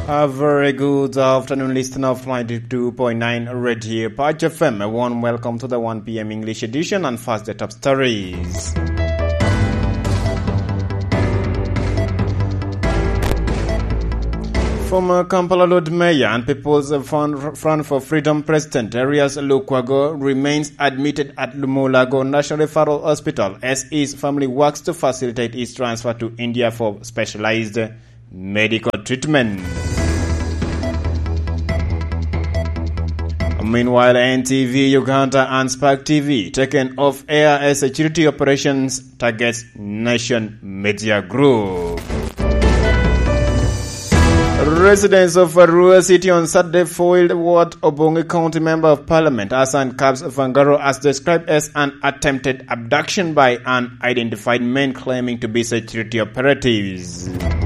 A very good afternoon, listener of 92.9 Radio Patch FM. A warm welcome to the 1 p.m. English edition and first the top stories. Former Kampala Lord Mayor and People's Front for Freedom President Erias Lukwago remains admitted at Lumulago National Referral Hospital as his family works to facilitate his transfer to India for specialized medical treatment. Meanwhile, NTV Uganda and Spark TV taken off air as security operations targets Nation Media Group. Residents of Arua City on Saturday foiled what Obongi County Member of Parliament Hassan Kabs Vangaro has described as an attempted abduction by unidentified men claiming to be security operatives.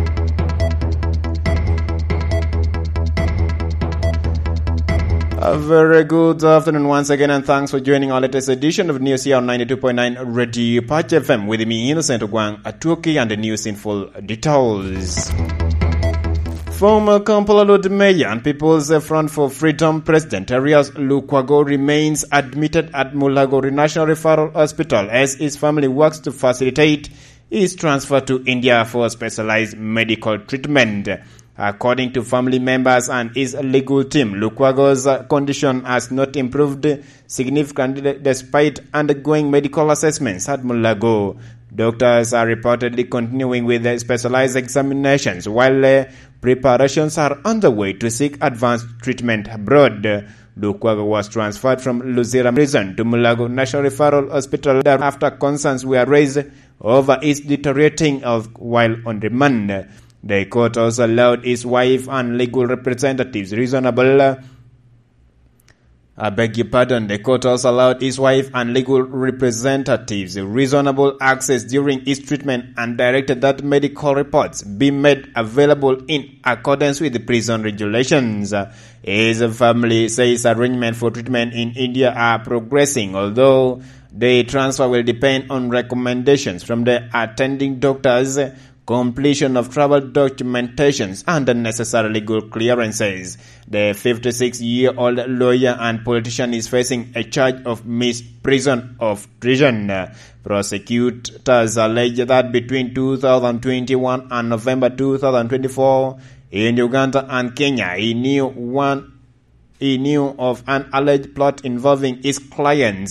A very good afternoon once again, and thanks for joining our latest edition of News here on 92.9 Radio Patch FM with me, Innocent Ogwang Atuoki, and the news in full details. Former Kampala Lord Mayor and People's Front for Freedom President Erias Lukwago remains admitted at Mulagori National Referral Hospital as his family works to facilitate his transfer to India for specialized medical treatment. According to family members and his legal team, Lukwago's condition has not improved significantly despite undergoing medical assessments at Mulago. Doctors are reportedly continuing with specialized examinations while preparations are underway to seek advanced treatment abroad. Lukwago was transferred from Luzira Prison to Mulago National Referral Hospital after concerns were raised over his deteriorating health while on remand. The court also allowed his wife and legal representatives reasonable access during his treatment and directed that medical reports be made available in accordance with the prison regulations. His family says arrangements for treatment in India are progressing, although the transfer will depend on recommendations from the attending doctors, completion of travel documentations, and the necessary legal clearances. The 56-year-old lawyer and politician is facing a charge of misprision of treason. Prosecutors allege that between 2021 and November 2024, in Uganda and Kenya, he knew of an alleged plot involving his clients